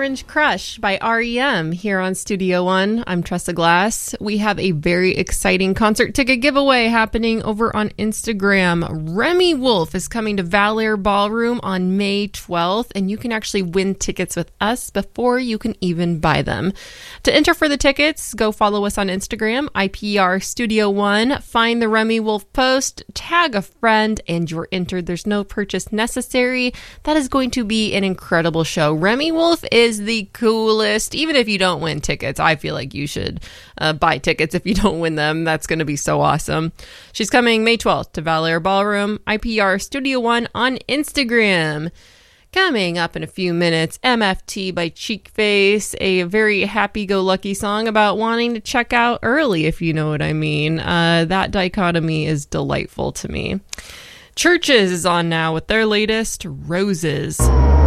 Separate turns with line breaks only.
Orange Crush by REM here on Studio One. I'm Tressa Glass. We have a very exciting concert ticket giveaway happening over on Instagram. Remi Wolf is coming to Valor Ballroom on May 12th, and you can actually win tickets with us before you can even buy them. To enter for the tickets, go follow us on Instagram, IPR Studio One. Find the Remi Wolf post, tag a friend, and you're entered. There's no purchase necessary. That is going to be an incredible show. Remi Wolf is the coolest. Even if you don't win tickets, I feel like you should buy tickets if you don't win them. That's going to be so awesome. She's coming May 12th to Valor Ballroom, IPR Studio One on Instagram. Coming up in a few minutes, MFT by Cheekface, a very happy-go-lucky song about wanting to check out early, if you know what I mean. That dichotomy is delightful to me. Churches is on now with their latest, Roses.